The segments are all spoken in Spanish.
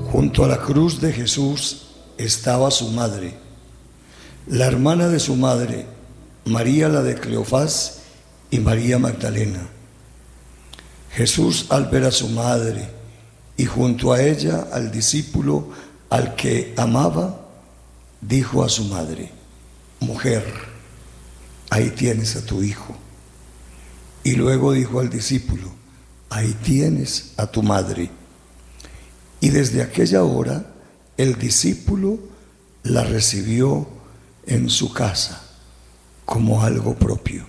Junto a la cruz de Jesús estaba su madre, la hermana de su madre, María la de Cleofás y María Magdalena. Jesús, al ver a su madre y junto a ella al discípulo al que amaba, dijo a su madre: mujer, ahí tienes a tu hijo. Y luego dijo al discípulo: ahí tienes a tu madre. Y desde aquella hora el discípulo la recibió en su casa como algo propio.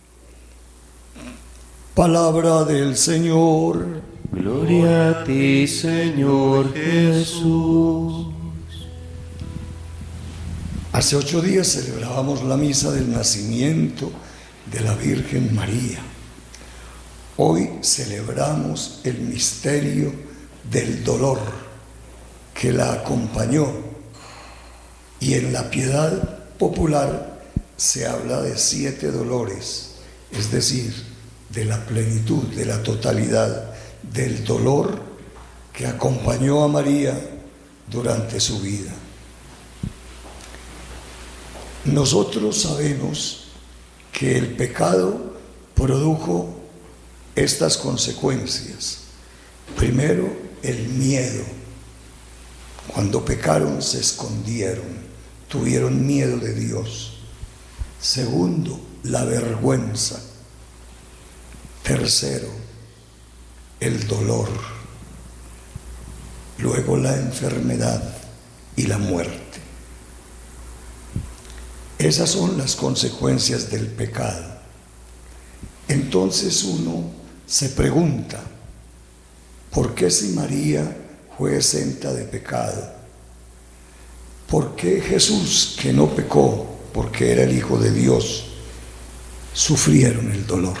Palabra del Señor. Gloria a ti, Señor Jesús. Hace 8 días celebrábamos la misa del nacimiento de la Virgen María. Hoy celebramos el misterio del dolor que la acompañó, y en la piedad popular se habla de 7 dolores, es decir, de la plenitud, de la totalidad del dolor que acompañó a María durante su vida. Nosotros sabemos que el pecado produjo estas consecuencias. Primero, el miedo. Cuando pecaron se escondieron, tuvieron miedo de Dios. Segundo, la vergüenza. Tercero, el dolor. Luego la enfermedad y la muerte. Esas son las consecuencias del pecado. Entonces uno se pregunta: ¿por qué si María fue exenta de pecado? ¿Por qué Jesús, que no pecó porque era el Hijo de Dios, sufrieron el dolor?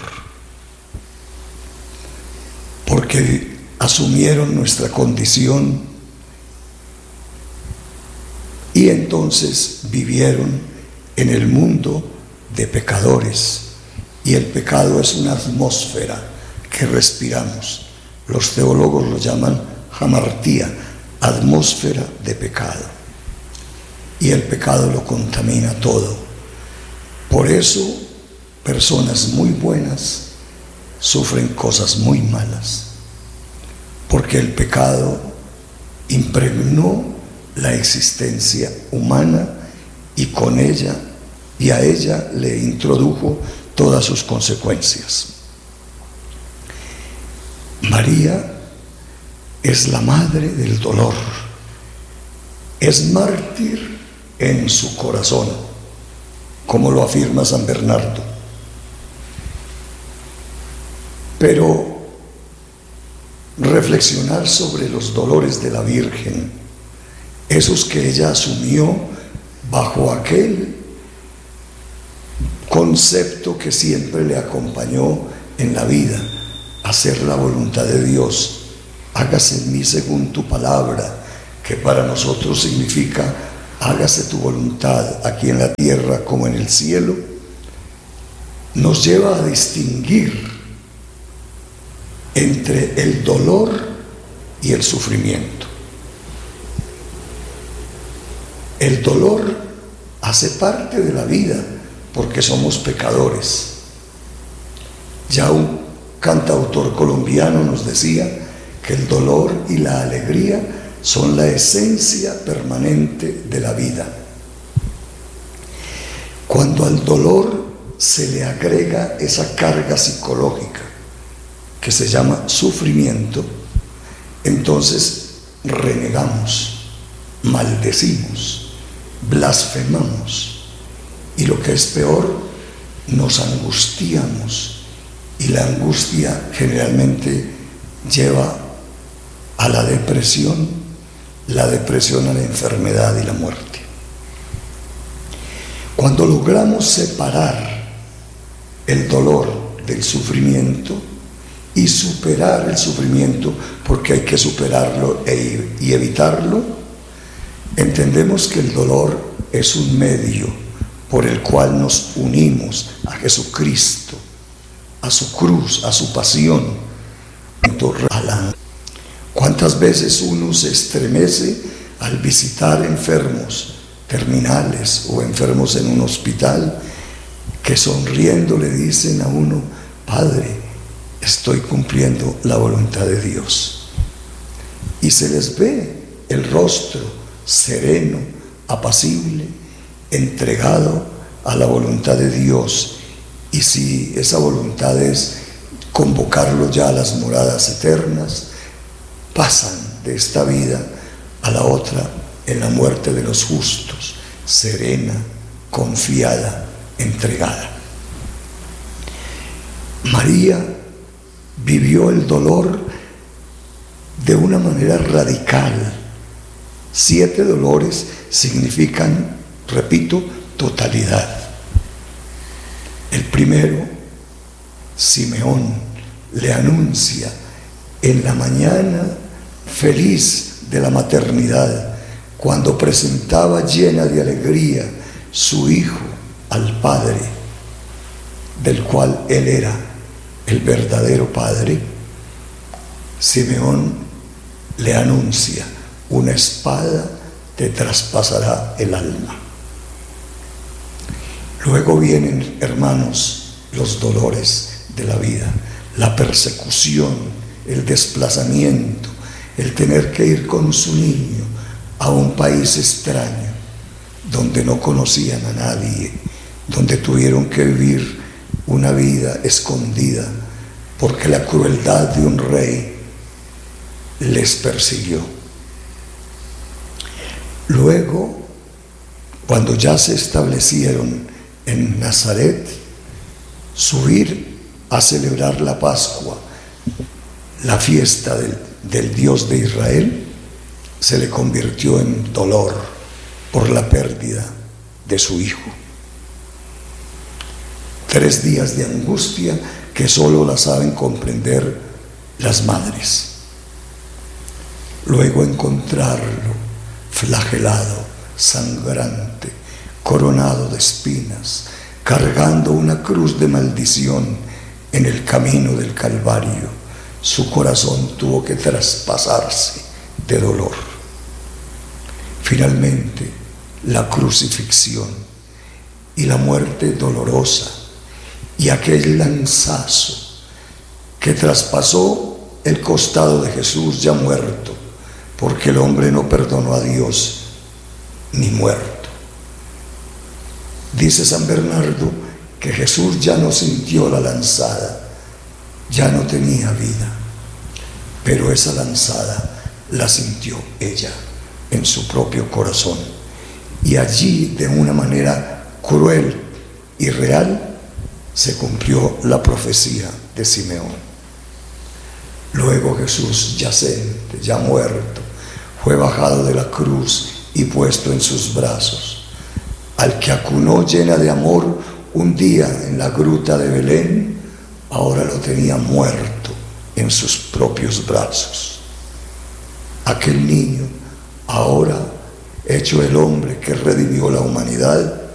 Porque asumieron nuestra condición y entonces vivieron en el mundo de pecadores, y el pecado es una atmósfera que respiramos. Los teólogos lo llaman hamartía, atmósfera de pecado, y el pecado lo contamina todo. Por eso personas muy buenas sufren cosas muy malas, porque el pecado impregnó la existencia humana y con ella y a ella le introdujo todas sus consecuencias. María es la madre del dolor, es mártir en su corazón, como lo afirma San Bernardo. Pero reflexionar sobre los dolores de la Virgen, esos que ella asumió bajo aquel concepto que siempre le acompañó en la vida: hacer la voluntad de Dios. Hágase en mí según tu palabra, que para nosotros significa hágase tu voluntad aquí en la tierra como en el cielo. Nos lleva a distinguir entre el dolor y el sufrimiento. El dolor hace parte de la vida porque somos pecadores. Ya un cantautor colombiano nos decía que el dolor y la alegría son la esencia permanente de la vida. Cuando al dolor se le agrega esa carga psicológica que se llama sufrimiento, entonces renegamos, maldecimos, blasfemamos, y lo que es peor, nos angustiamos, y la angustia generalmente lleva a la depresión a la enfermedad y la muerte. Cuando logramos separar el dolor del sufrimiento y superar el sufrimiento, porque hay que superarlo y evitarlo, entendemos que el dolor es un medio por el cual nos unimos a Jesucristo, a su cruz, a su pasión. ¿Cuántas veces uno se estremece al visitar enfermos terminales o enfermos en un hospital que sonriendo le dicen a uno: Padre, estoy cumpliendo la voluntad de Dios? Y se les ve el rostro sereno, apacible, entregado a la voluntad de Dios. Y si esa voluntad es convocarlo ya a las moradas eternas, pasan de esta vida a la otra en la muerte de los justos, serena, confiada, entregada. María vivió el dolor de una manera radical. 7 dolores significan, repito, totalidad. El primero, Simeón le anuncia en la mañana feliz de la maternidad, cuando presentaba llena de alegría su hijo al Padre, del cual él era el verdadero Padre. Simeón le anuncia: una espada te traspasará el alma. Luego vienen, hermanos, los dolores de la vida, la persecución, el desplazamiento, el tener que ir con su niño a un país extraño, donde no conocían a nadie, donde tuvieron que vivir una vida escondida, porque la crueldad de un rey les persiguió. Luego, cuando ya se establecieron en Nazaret, subir a celebrar la Pascua, la fiesta del Dios de Israel, se le convirtió en dolor por la pérdida de su hijo. 3 días de angustia que solo la saben comprender las madres. Luego encontrarlo flagelado, sangrante, coronado de espinas, cargando una cruz de maldición en el camino del Calvario. Su corazón tuvo que traspasarse de dolor. Finalmente, la crucifixión y la muerte dolorosa, y aquel lanzazo que traspasó el costado de Jesús ya muerto, porque el hombre no perdonó a Dios ni muerto. Dice San Bernardo que Jesús ya no sintió la lanzada, ya no tenía vida, pero esa lanzada la sintió ella en su propio corazón, y allí, de una manera cruel y real, se cumplió la profecía de Simeón. Luego Jesús, yacente, ya muerto, fue bajado de la cruz y puesto en sus brazos. Al que acunó llena de amor un día en la gruta de Belén, ahora lo tenía muerto en sus propios brazos. Aquel niño, ahora hecho el hombre que redimió la humanidad,